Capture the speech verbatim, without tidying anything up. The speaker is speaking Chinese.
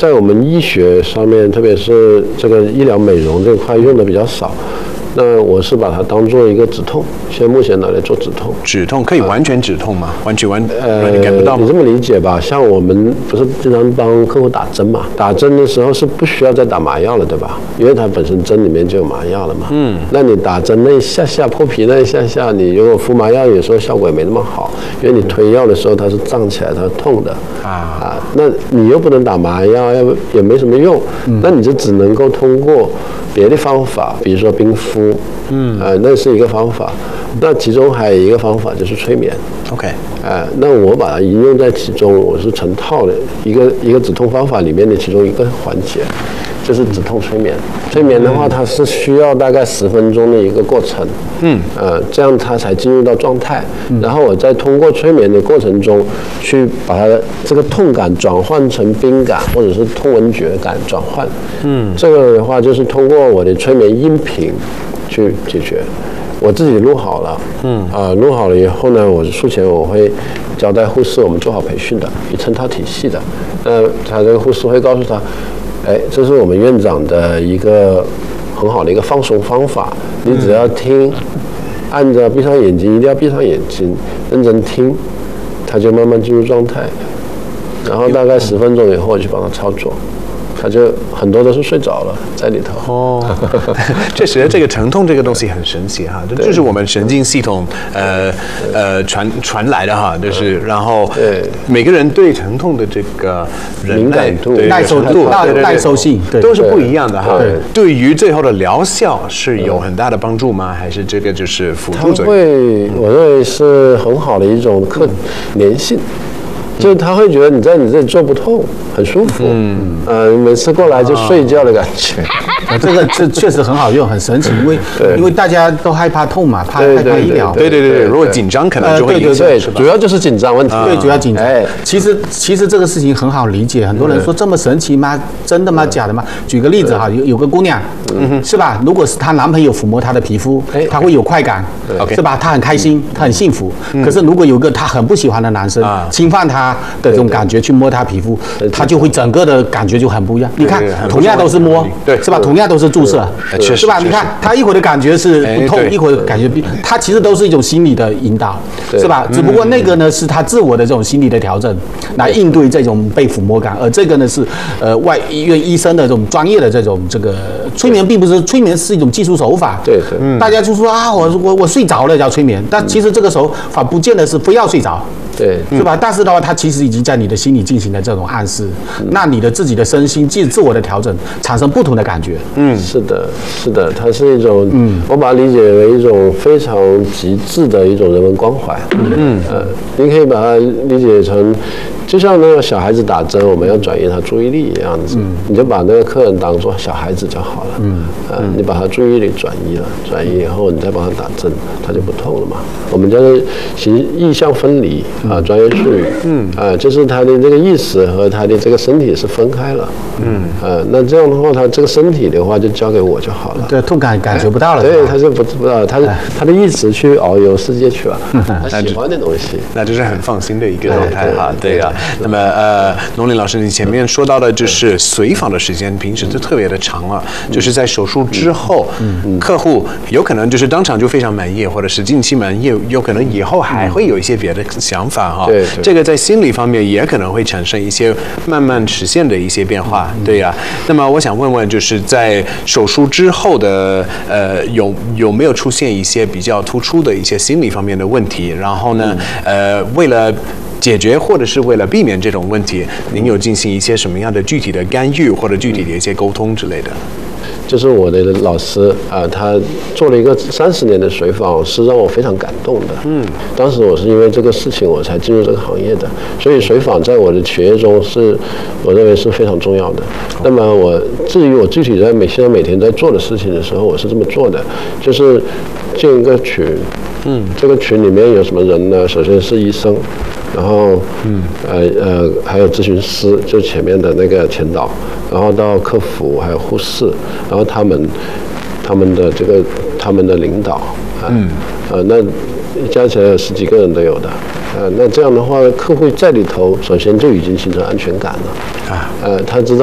在我们医学上面，特别是这个医疗美容这块用的比较少。那我是把它当做一个止痛，现在目前拿来做止痛。 止痛可以完全止痛吗？啊、完全完呃， 你感不到吗？ 你这么理解吧？像我们不是经常帮客户打针嘛？打针的时候是不需要再打麻药了，对吧？因为它本身针里面就有麻药了嘛。嗯。那你打针那一下下破皮那一下下，你如果敷麻药，有时候效果也没那么好，因为你推药的时候它是胀起来，它是痛的。啊啊，那你又不能打麻药，要也没什么用。嗯。那你就只能够通过别的方法，比如说冰敷。嗯，呃，那是一个方法，那其中还有一个方法就是催眠。 OK， 呃，那我把它应用在其中，我是成套的一个一个止痛方法里面的其中一个环节，就是止痛催眠。催眠的话，它是需要大概十分钟的一个过程。嗯，呃，这样它才进入到状态。然后我再通过催眠的过程中，去把它这个痛感转换成冰感，或者是痛闻觉感转换。嗯，这个的话就是通过我的催眠音频去解决，我自己录好了，嗯啊、呃，录好了以后呢，我术前我会交代护士，我们做好培训的，一成套体系的，呃，他这个护士会告诉他，哎，这是我们院长的一个很好的一个放松方法，你只要听，按着闭上眼睛，一定要闭上眼睛，认真听，他就慢慢进入状态，然后大概十分钟以后我去帮他操作。他就很多都是睡着了在里头哦，确实这个疼痛这个东西很神奇哈，这就是我们神经系统呃呃传传来的哈，就是然后每个人对疼痛的这个敏感度、 耐受度、耐受性都是不一样的哈。对于最后的疗效是有很大的帮助吗？还是这个就是辅助作用？ 会，我认为是很好的一种可粘性。就是他会觉得你在你这里做不痛，很舒服。嗯，呃，每次过来就睡觉的感觉。 啊，这个这确实很好用，很神奇，因为因为大家都害怕痛嘛，怕害怕医疗。 对对对，如果紧张可能就会影响， 对对对，主要就是紧张问题。 对，主要紧张。哎，其实其实这个事情很好理解，很多人说这么神奇吗？真的吗？假的吗？举个例子哈，有有个姑娘，是吧？如果是她男朋友抚摸她的皮肤，她会有快感，是吧？她很开心，她很幸福。可是如果有个她很不喜欢的男生侵犯她的这种感觉去摸她皮肤，她就会整个的感觉就很不一样。你看，同样都是摸，对，是吧？同样都是注射，是吧？你看，她一会儿的感觉是不痛，一会儿感觉不，她其实都是一种心理的引导，是吧？只不过那个呢是她自我的这种心理的调整，来应对这种被抚摸感，而这个呢是呃外医院医生的这种专业的这种这个催眠，并不是催眠是一种技术手法， 对对， 大家就说啊，我我我睡着了叫催眠，但其实这个手法不见得是非要睡着。 对， 是吧？但是的话，它其实已经在你的心里进行了这种暗示，那你的自己的身心自自我的调整，产生不同的感觉。 嗯，是的，是的，它是一种，嗯，我把它理解为一种非常极致的一种人文关怀。嗯，呃，你可以把它理解成，就像那个小孩子打针，我们要转移他注意力一样子，你就把那个客人当做小孩子就好了。嗯，呃，你把他注意力转移了，转移以后，你再帮他打针，他就不痛了嘛。我们叫做形意象分离。啊，专业术语，嗯，啊，就是他的这个意识和他的这个身体是分开了，嗯，呃，那这样的话，他这个身体的话就交给我就好了， 对，痛感感觉不到了， 对，他就不不知道，他是他的意识去遨游世界去了，他喜欢的东西， 那这是很放心的一个状态哈，对啊。那么呃，农林老师，你前面说到的就是随访的时间，平时就特别的长了，就是在手术之后，客户有可能就是当场就非常满意，或者是近期满意，有可能以后还会有一些别的想法。哈， 对， 这个在心理方面也可能会产生一些慢慢实现的一些变化，对呀、啊。那么我想问问，就是在手术之后的呃，有有没有出现一些比较突出的一些心理方面的问题？然后呢，呃，为了解决或者是为了避免这种问题，您有进行一些什么样的具体的干预或者具体的一些沟通之类的？ 就是我的老师啊、呃，他做了一个三十年的随访，是让我非常感动的。嗯，当时我是因为这个事情我才进入这个行业的，所以随访在我的学业中是，我认为是非常重要的。那么我至于我具体在每现在每天在做的事情的时候，我是这么做的，就是建一个群。嗯，这个群里面有什么人呢？首先是医生，然后嗯呃呃还有咨询师，就前面的那个前导，然后到客服还有护士，然后他们他们的这个他们的领导啊，嗯呃那加起来有十几个人都有的，呃那这样的话，客户在里头首先就已经形成安全感了啊，呃他知道。